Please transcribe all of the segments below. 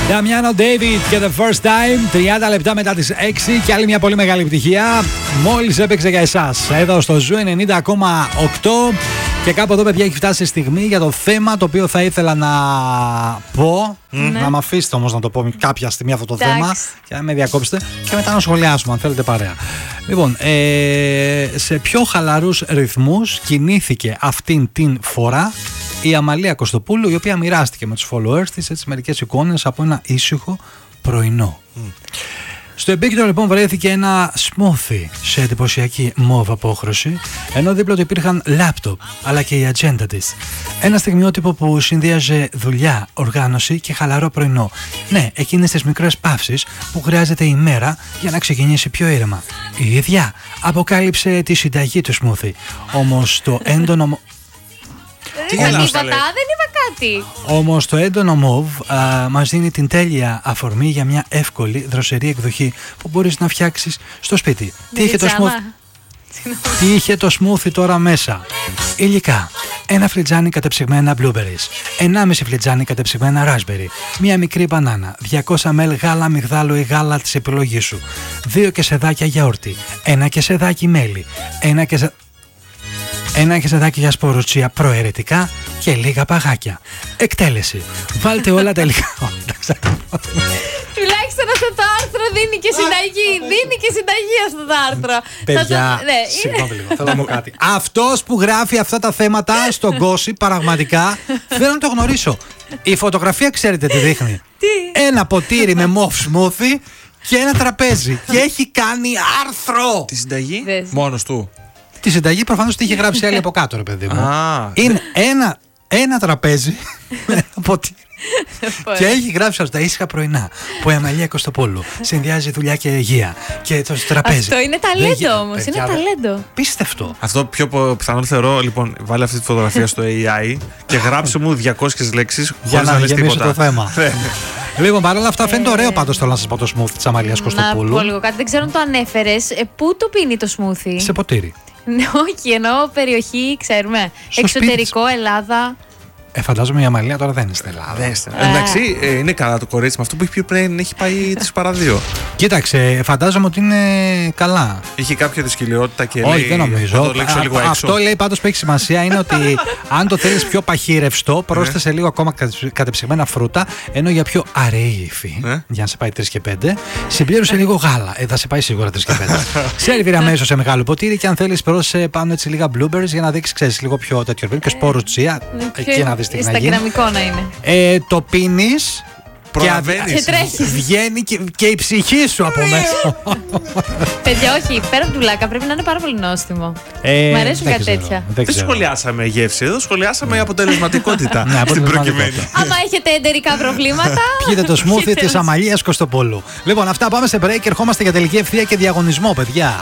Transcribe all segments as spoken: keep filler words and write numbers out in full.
Νταμιάνο Ντέιβιτ και The First Time, τριάντα λεπτά μετά τις έξι και άλλη μια πολύ μεγάλη επιτυχία. Μόλις έπαιξε για εσάς εδώ στο Ζου ενενήντα κόμμα οκτώ. Και κάπου εδώ, παιδιά, έχει φτάσει η στιγμή για το θέμα το οποίο θα ήθελα να πω. Mm. Να με αφήσετε όμως να το πω κάποια στιγμή αυτό το Τάξ. θέμα και να με διακόψετε και μετά να σχολιάσουμε αν θέλετε παρέα. Λοιπόν, ε, σε πιο χαλαρούς ρυθμούς κινήθηκε αυτήν την φορά η Αμαλία Κωστοπούλου, η οποία μοιράστηκε με τους followers της έτσι μερικές εικόνες από ένα ήσυχο πρωινό. Mm. Στο επίκεντρο λοιπόν βρέθηκε ένα smoothie σε εντυπωσιακή μόβ απόχρωση, ενώ δίπλα του υπήρχαν λάπτοπ αλλά και η ατζέντα της. Ένα στιγμιότυπο που συνδύαζε δουλειά, οργάνωση και χαλαρό πρωινό. Ναι, εκείνες τις μικρές παύσεις που χρειάζεται η μέρα για να ξεκινήσει πιο ήρεμα. Η ίδια αποκάλυψε τη συνταγή του smoothie. Όμως το έντονο... Δεν είπα τίποτα, δεν είπα κάτι. Όμως το έντονο μοβ μας δίνει την τέλεια αφορμή για μια εύκολη δροσερή εκδοχή που μπορείς να φτιάξεις στο σπίτι. Τι είχε, το smoothie... Τι είχε το smoothie τώρα μέσα? Υλικά: ένα φλιτζάνι κατεψυγμένα blueberries, ενάμιση φλιτζάνι κατεψυγμένα raspberry, μία μικρή μπανάνα, διακόσια μιλιλίτρα γάλα μυγδάλου ή γάλα της επιλογής σου, δύο κεσεδάκια γιαούρτι, ένα κεσεδάκι μέλι, ένα κεσε... ένα κεσεδάκι για σπορουτσία προαιρετικά και λίγα παγάκια. Εκτέλεση: βάλτε όλα τα υλικά. Τουλάχιστον αυτό το άρθρο δίνει και συνταγή. Δίνει και συνταγή αυτό το άρθρο. Παιδιά, συγγνώμη λίγο, θέλω να πω κάτι. Αυτός που γράφει αυτά τα θέματα στον Gossip, πραγματικά θέλω να το γνωρίσω. Η φωτογραφία ξέρετε τι δείχνει? Ένα ποτήρι με μοφ smoothie και ένα τραπέζι. Και έχει κάνει άρθρο. Τη συνταγή μόνος του? Τη συνταγή προφανώς τη είχε γράψει άλλη από κάτω, ρε παιδί μου. Ah. Είναι ένα, ένα τραπέζι και έχει γράψει αυτά τα ήσυχα πρωινά που η Αμαλία Κωστοπούλου συνδυάζει δουλειά και υγεία και το τραπέζι. Αυτό είναι ταλέντο όμως, είναι ταλέντο. Πίστευτο. Αυτό πιο πιθανό θεωρώ, λοιπόν, βάλε αυτή τη φωτογραφία στο έι άι και γράψε μου διακόσιες λέξεις χωρίς να λες τίποτα. Το θέμα. Λοιπόν, παρόλα αυτά φαίνεται ωραίο πάντως το να σας πω το smoothie της Αμαλίας Κωστοπούλου. Να πω λίγο κάτι, δεν ξέρω αν το ανέφερες. Πού το πίνει το smoothie? Σε ποτήρι. Όχι, εννοώ περιοχή, ξέρουμε. Στο εξωτερικό, Ελλάδα. Ε, φαντάζομαι η Αμαλία τώρα δεν είναι στην Ελλάδα. Δεν είναι. Ε. Εντάξει, ε, είναι καλά το κορίτσι με αυτό που έχει πει πριν, έχει πάει τις παραδείγω. Κοίταξε, φαντάζομαι ότι είναι καλά. Είχε κάποια δυσκολιότητα και. Όχι, λέει, δεν νομίζω. Θα το λέξω Α, λίγο έξω. Αυτό λέει πάντως που έχει σημασία είναι ότι αν το θέλεις πιο παχύρευστο, πρόσθεσε λίγο ακόμα κατεψυγμένα φρούτα, ενώ για πιο αραιή υφή, ε? για να σε πάει τρεις και πέντε, συμπλήρωσε λίγο γάλα. Ε, θα σε πάει σίγουρα τρεις και πέντε. Σέρβιρε αμέσως σε μεγάλο ποτήρι και αν θέλεις πρόσθεσε πάνω έτσι λίγα blueberries για να δείξει, ξέρεις, λίγο πιο τέτοιο και σπόρου τσία. Εκεί να δεις. Instagramικό να είναι. Ε, το πίνεις και τρέχεις. Βγαίνει και, και η ψυχή σου από μέσα. Παιδιά, όχι, πέρα από του λάκα πρέπει να είναι πάρα πολύ νόστιμο. Ε, Μ' αρέσουν κάτι ξέρω, τέτοια. Δεν, δεν σχολιάσαμε γεύση, εδώ σχολιάσαμε αποτελεσματικότητα. Ναι, στην προκειμένη. Άμα έχετε εντερικά προβλήματα, πιείτε το smoothie της Αμαλίας Κωστοπούλου. Λοιπόν, αυτά, πάμε σε break. Ερχόμαστε για τελική ευθεία και διαγωνισμό, παιδιά.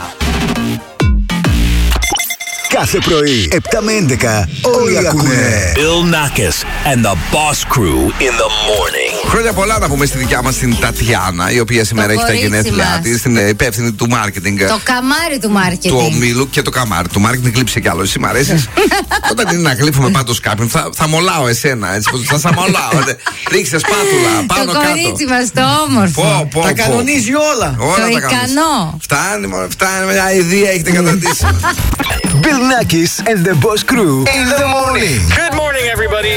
Κάθε πρωί, επτά με έντεκα, όλοι ακούνε Bill Nackis and the Boss Crew in the morning. Χρόνια πολλά να πούμε στη δικιά μας την Τατιάνα, η οποία σήμερα έχει τα γενέθλιά της, την υπεύθυνη του marketing. Το καμάρι του marketing. Του ομίλου και το καμάρι του marketing. Κλείψε κι άλλο, εσύ μ' αρέσεις. Όταν είναι να κλείφουμε πάντως κάποιον, θα, θα μολάω εσένα. Έτσι, θα σα μολάω. Ρίξε σπάτουλα πάνω το κάτω. Το κορίτσι μας το όμορφο. Πω, πω, τα πω. κανονίζει όλα. όλα το τα ικανό. Φτάνει, μόνο, φτάνει. Μια ιδέα έχετε καταντήσει. Bill Nackis and the Boss Crew in the morning. Good morning, everybody.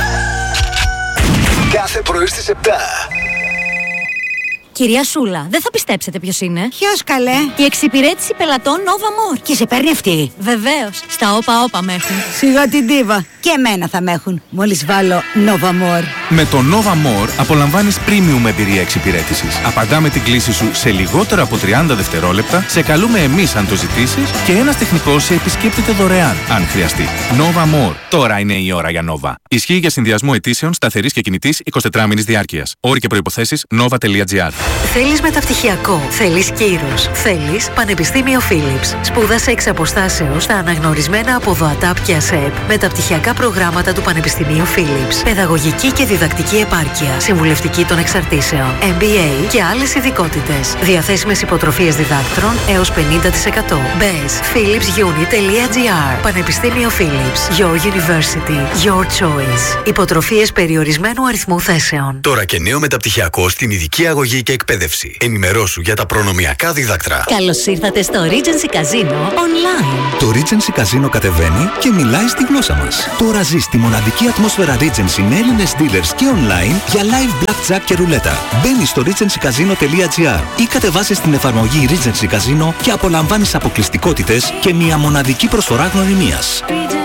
Κάθε πρωί στις επτά. Κυρία Σούλα, δεν θα πιστέψετε ποιος είναι. Ποιος καλέ? Η εξυπηρέτηση πελατών Nova More. Και σε παίρνει αυτή? Βεβαίως, στα όπα όπα με έχουν. Σιγά την ντίβα. Και εμένα θα με έχουν. Μόλις βάλω Nova More. Με το Nova More απολαμβάνεις premium εμπειρία εξυπηρέτησης. Απαντάμε την κλήση σου σε λιγότερα από τριάντα δευτερόλεπτα, σε καλούμε εμείς αν το ζητήσεις και ένας τεχνικός σε επισκέπτεται δωρεάν αν χρειαστεί. Nova More. Τώρα είναι η ώρα για Nova. Ισχύει για συνδυασμό αιτήσεων σταθερής και κινητής εικοσιτετράμηνης διάρκειας. Όροι και προϋποθέσεις nova τελεία gr. Θέλεις μεταπτυχιακό, θέλεις κύρος, θέλεις Πανεπιστήμιο Philips. Σπούδασε εξ αποστάσεως στα αναγνωρισμένα από ΔΟΑΤΑΠ και ΑΣΕΠ μεταπτυχιακά προγράμματα του Πανεπιστημίου Philips. Παιδαγωγική και διδακτική επάρκεια. Συμβουλευτική των εξαρτήσεων. εμ μπι έι και άλλες ειδικότητες. Διαθέσιμες υποτροφίες διδάκτρων έως πενήντα τοις εκατό. Μπες philips uni τελεία gr. Πανεπιστήμιο Philips. Your University. Your choice. Υποτροφίες περιορισμένου αριθμού θέσεων. Τώρα και νέο μεταπτυχιακό στην ειδική αγωγή και εκπαίδευση. Ενημερώσου για τα προνομιακά δίδακτρα. Καλώς ήρθατε στο Regency Casino Online. Το Regency Casino κατεβαίνει και μιλάει στη γλώσσα μας. Τώρα ζεις τη μοναδική ατμόσφαιρα Regency με Έλληνες dealers και online για live blackjack και ρουλέτα. Μπαίνεις στο regency casino τελεία gr ή κατεβάσεις την εφαρμογή Regency Casino και απολαμβάνεις αποκλειστικότητες και μια μοναδική προσφορά γνωριμίας.